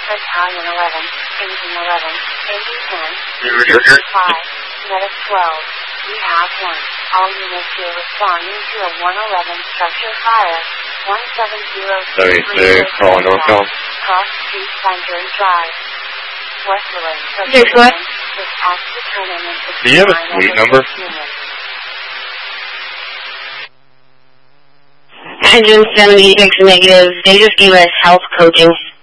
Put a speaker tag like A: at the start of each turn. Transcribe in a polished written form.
A: Italian 11, Asian 11, Indian 10, 5, Medic 12. We have 1. All units here responding to a 111 structure fire. 170.
B: 76, calling Northbound.
A: Cross Street Center Drive. Westerland.
C: Yes, what?
A: Is asked to turn in into
B: Do you have a suite number?
C: 176 negative. They just gave us health coaching.